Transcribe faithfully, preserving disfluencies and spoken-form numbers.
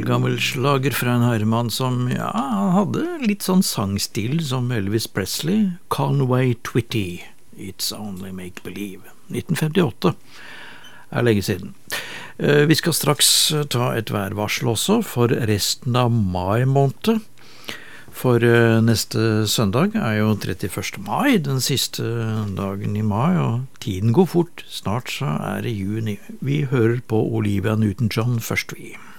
eldgammel slager fra en herremann som, ja, han hadde litt sånn sangstil som Elvis Presley, Conway Twitty, It's Only Make Believe, nitten femtiåtte, er lenge siden. Vi skal straks ta et værvarsel også for resten av mai måned, for neste søndag er jo trettiførste mai, den siste dagen i mai, og tiden går fort, snart så er det juni. Vi hører på Olivia Newton-John først vi.